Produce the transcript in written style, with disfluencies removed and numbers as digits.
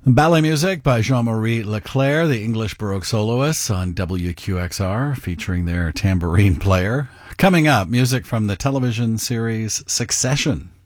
Ballet music by Jean-Marie Leclerc, the English Baroque soloists on WQXR, featuring their tambourine player. Coming up, music from the television series Succession.